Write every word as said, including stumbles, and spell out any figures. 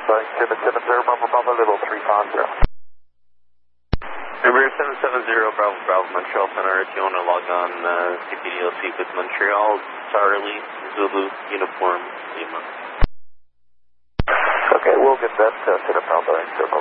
Boeing seven seven zero, Bravo Bravo, level three five zero. Number seven seven zero, Bravo Bravo, Montreal Center. If you want to log on uh, C P D L C with Montreal, Charlie, Zulu, Uniform, Lima. Okay, we'll get that uh, set up now, Boeing seven